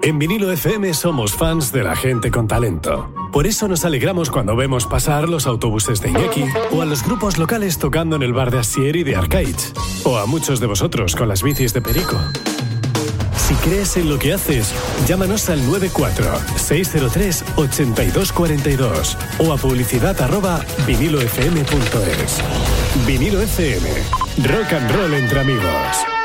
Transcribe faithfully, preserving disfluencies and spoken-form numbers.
En Vinilo F M somos fans de la gente con talento. Por eso nos alegramos cuando vemos pasar los autobuses de Iñaki o a los grupos locales tocando en el bar de Asier y de Arcaich. O a muchos de vosotros con las bicis de Perico. Si crees en lo que haces, llámanos al nueve cuatro seis cero tres ocho dos cuatro dos o a publicidad arroba vinilo f m punto es. Vinilo F M. Rock and roll entre amigos.